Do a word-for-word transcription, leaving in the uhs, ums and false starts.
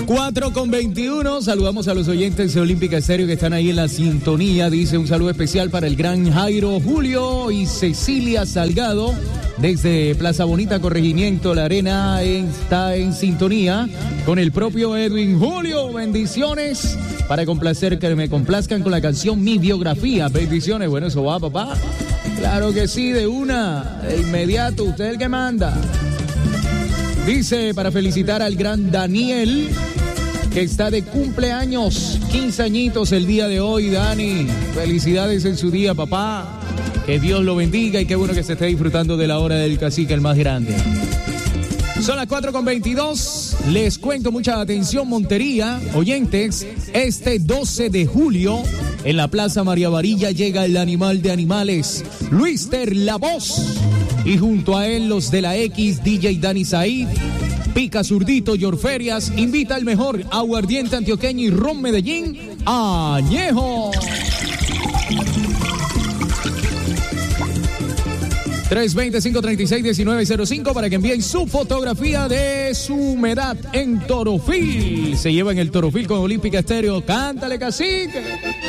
cuatro con veintiuno, saludamos a los oyentes de Olímpica Estéreo que están ahí en la sintonía. Dice un saludo especial para el gran Jairo Julio y Cecilia Salgado desde Plaza Bonita, Corregimiento La Arena. Está en sintonía con el propio Edwin Julio. Bendiciones para complacer, que me complazcan con la canción Mi Biografía. Bendiciones. Bueno, eso va, papá. Claro que sí, de una, de inmediato. Usted es el que manda. Dice para felicitar al gran Daniel, que está de cumpleaños, quince añitos el día de hoy. Dani, felicidades en su día, papá. Que Dios lo bendiga y qué bueno que se esté disfrutando de la hora del cacique, el más grande. Son las cuatro con veintidós. Les cuento, mucha atención, Montería, oyentes. Este doce de julio, en la Plaza María Varilla, llega el animal de animales, Luister La Voz. Y junto a él, los de la X, D J Dani Said, Pica Zurdito, Yorferias, invita al mejor aguardiente antioqueño y ron Medellín, Añejo. tres veinte, cinco treinta y seis, diecinueve cero cinco para que envíen su fotografía de su humedad en Torofil. Se lleva en el Torofil con Olímpica Estéreo. Cántale, cacique.